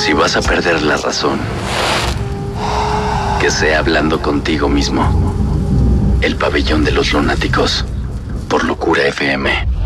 Si vas a perder la razón, que sea hablando contigo mismo. El pabellón de los lunáticos, por Locura FM.